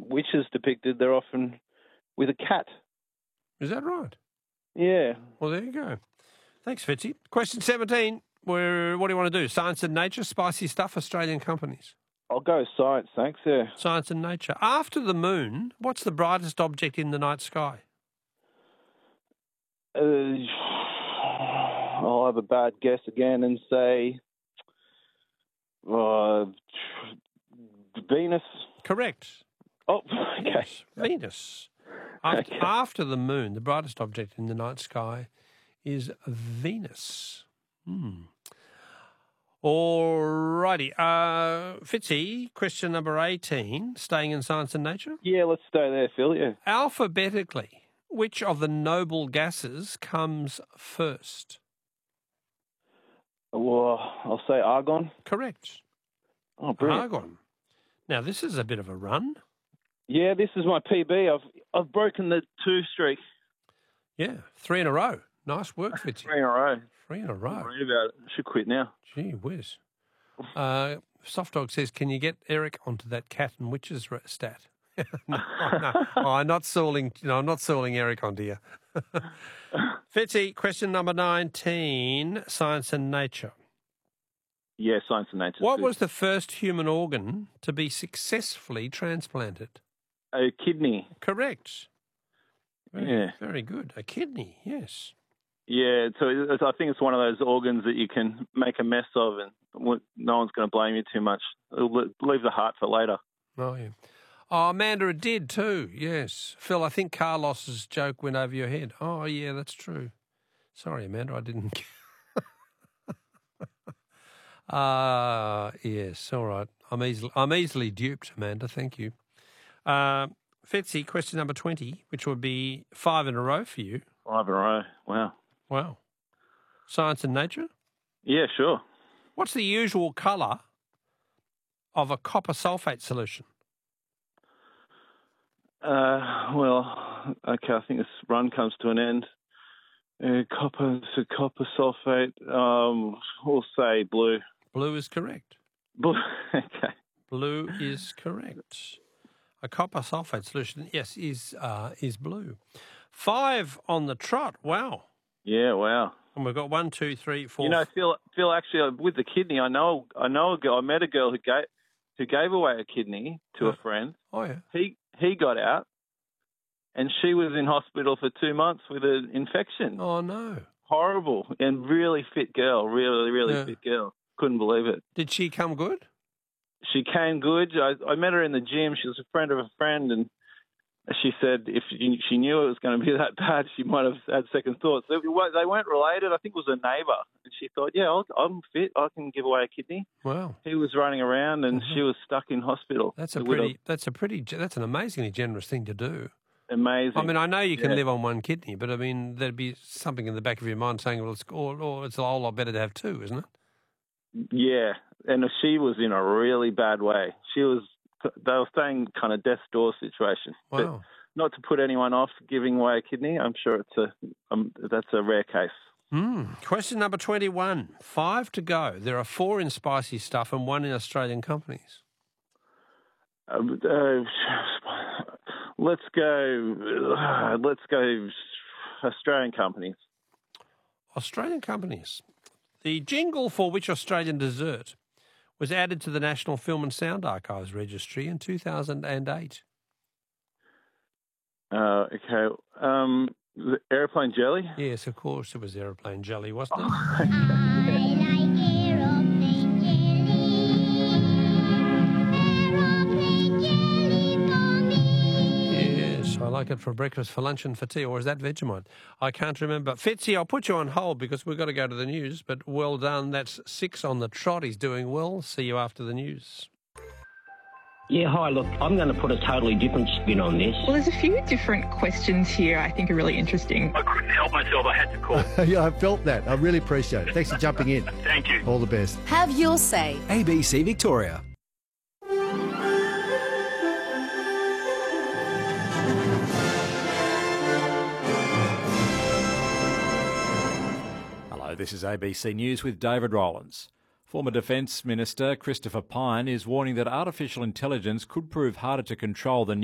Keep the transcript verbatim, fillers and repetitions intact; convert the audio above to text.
witches depicted, they're often with a cat. Is that right? Yeah. Well, there you go. Thanks, Fitzy. Question seventeen. Where, what do you want to do? Science and nature, spicy stuff, Australian companies? I'll go science, thanks, yeah. Science and nature. After the moon, what's the brightest object in the night sky? Uh, I'll have a bad guess again and say uh, Venus. Correct. Oh, okay. Yes, Venus. After, Okay. after the moon, the brightest object in the night sky is Venus. Hmm. All righty. Uh, Fitzy, question number eighteen, staying in science and nature. Yeah, let's stay there, Phil, yeah. Alphabetically, which of the noble gases comes first? Well, I'll say argon. Correct. Oh, brilliant. Argon. Now, this is a bit of a run. Yeah, this is my P B. I've I've broken the two streak. Yeah, three in a row. Nice work, Fitzy. Three in a row. Three in a row. Read about it. I should quit now. Gee whiz. Uh, Soft Dog says, can you get Eric onto that cat and witches re- stat? no, no. Oh, I'm not stalling. No, I'm not stalling Eric onto you. Fitzy, question number nineteen, science and nature. Yeah, science and nature. What was the first human organ to be successfully transplanted? A kidney. Correct. Very, Yeah. very good. A kidney, yes. Yeah, so it's, I think it's one of those organs that you can make a mess of and no one's going to blame you too much. It'll leave the heart for later. Oh, yeah. Oh, Amanda, it did too, yes. Phil, I think Carlos's joke went over your head. Oh, yeah, that's true. Sorry, Amanda, I didn't... Ah, uh, yes, all right. I'm easily, I'm easily duped, Amanda, thank you. Uh, Fitzy, question number twenty, which would be five in a row for you. Five in a row, wow. Wow. Science and nature? Yeah, sure. What's the usual colour of a copper sulphate solution? Uh, well, okay, I think this run comes to an end. Uh, copper, so copper sulphate, um, we'll say blue. Blue is correct. Blue, okay. Blue is correct. A copper sulphate solution, yes, is uh, is blue. Five on the trot, wow. Yeah, wow. And we've got one, two, three, four. You know, Phil, Phil, actually, uh, with the kidney, I know, I know a girl. I met a girl who gave who gave away a kidney to Oh. a friend. Oh, yeah. He he got out, and she was in hospital for two months with an infection. Oh, no. Horrible, and really fit girl, really, really Yeah. fit girl. Couldn't believe it. Did she come good? She came good. I, I met her in the gym. She was a friend of a friend, and she said if she, she knew it was going to be that bad, she might have had second thoughts. They, wa- they weren't related. I think it was a neighbour, and she thought, yeah, I'll, I'm fit. I can give away a kidney. Wow. He was running around, and Mhm. she was stuck in hospital. That's a It would've- pretty, that's a pretty, that's an amazingly generous thing to do. amazing. I mean, I know you can Yeah. live on one kidney, but I mean, there'd be something in the back of your mind saying, well, it's, or, or it's a whole lot better to have two, isn't it? Yeah, and she was in a really bad way. She was. They were saying kind of death's door situation. But Wow. not to put anyone off giving away a kidney. I'm sure it's a um, that's a rare case. Mm. Question number twenty-one. Five to go. There are four in spicy stuff and one in Australian companies. Um, uh, let's go. Uh, let's go. Australian companies. Australian companies. The jingle for which Australian dessert was added to the National Film and Sound Archives Registry in two thousand eight. Uh, okay. Um, the airplane jelly. Yes, of course, it was aeroplane jelly, wasn't it? I like aeroplane jelly. Aeroplane jelly for me. Yes, I like it for breakfast, for lunch and for tea. Or is that Vegemite? I can't remember. Fitzy, I'll put you on hold because we've got to go to the news, but well done. That's six on the trot. He's doing well. See you after the news. Yeah, hi, look, I'm going to put a totally different spin on this. Well, there's a few different questions here I think are really interesting. I couldn't help myself. I had to call. Yeah, I felt that. I really appreciate it. Thanks for jumping in. Thank you. All the best. Have your say. A B C Victoria. Hello, this is A B C News with David Rowlands. Former Defence Minister Christopher Pyne is warning that artificial intelligence could prove harder to control than